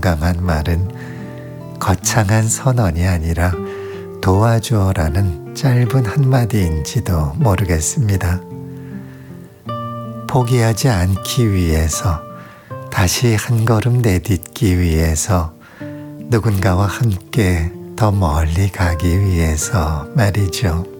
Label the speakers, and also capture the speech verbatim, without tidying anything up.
Speaker 1: 용감한 말은 거창한 선언이 아니라 도와주어라는 짧은 한마디인지도 모르겠습니다. 포기하지 않기 위해서, 다시 한 걸음 내딛기 위해서, 누군가와 함께 더 멀리 가기 위해서 말이죠.